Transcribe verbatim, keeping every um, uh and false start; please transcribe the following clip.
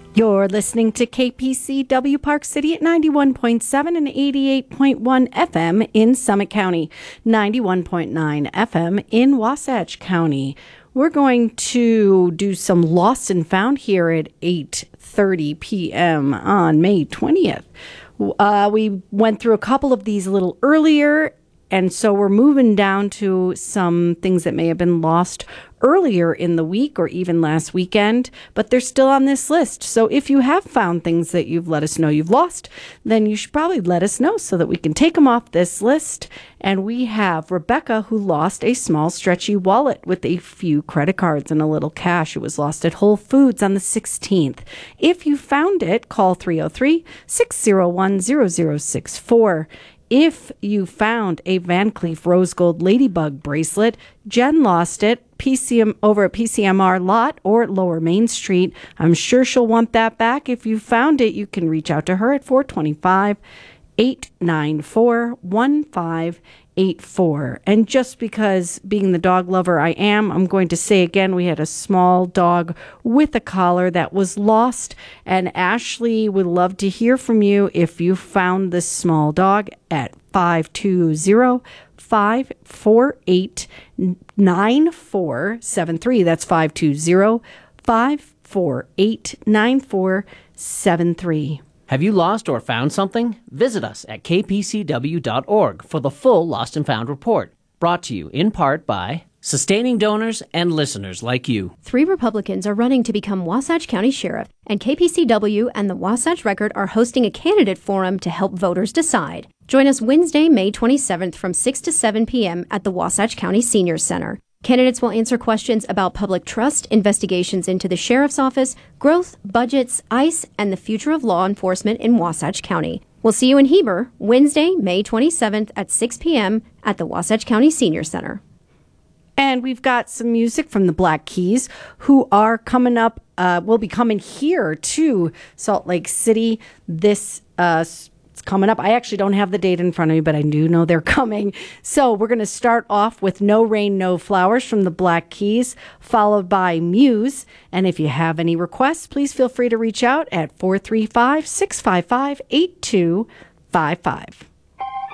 You're listening to K P C W Park City at ninety-one point seven and eighty-eight point one F M in Summit County, ninety-one point nine F M in Wasatch County. We're going to do some Lost and Found here at eight thirty p.m. on May twentieth. Uh, we went through a couple of these a little earlier, and so we're moving down to some things that may have been lost earlier in the week or even last weekend, but they're still on this list. So if you have found things that you've let us know you've lost, then you should probably let us know so that we can take them off this list. And we have Rebecca, who lost a small stretchy wallet with a few credit cards and a little cash. It was lost at Whole Foods on the sixteenth. If you found it, call three oh three, six oh one, oh oh six four. If you found a Van Cleef Rose Gold Ladybug bracelet, Jen lost it P C M over at P C M R Lot or at Lower Main Street. I'm sure she'll want that back. If you found it, you can reach out to her at four two five, eight nine four, one five eight four. And just because being the dog lover I am, I'm going to say again, we had a small dog with a collar that was lost. And Ashley would love to hear from you if you found this small dog at five two zero, five four eight, nine four seven three. That's five two zero, five four eight, nine four seven three. Have you lost or found something? Visit us at k p c w dot org for the full Lost and Found report. Brought to you in part by sustaining donors and listeners like you. Three Republicans are running to become Wasatch County Sheriff, and K P C W and the Wasatch Record are hosting a candidate forum to help voters decide. Join us Wednesday, May twenty-seventh from six to seven p.m. at the Wasatch County Senior Center. Candidates will answer questions about public trust, investigations into the sheriff's office, growth, budgets, ICE, and the future of law enforcement in Wasatch County. We'll see you in Heber Wednesday, May twenty-seventh at six p.m. at the Wasatch County Senior Center. And we've got some music from the Black Keys, who are coming up, uh, will be coming here to Salt Lake City this uh It's coming up. I actually don't have the date in front of me, but I do know they're coming. So we're going to start off with No Rain, No Flowers from the Black Keys, followed by Muse. And if you have any requests, please feel free to reach out at four three five, six five five, eight two five five.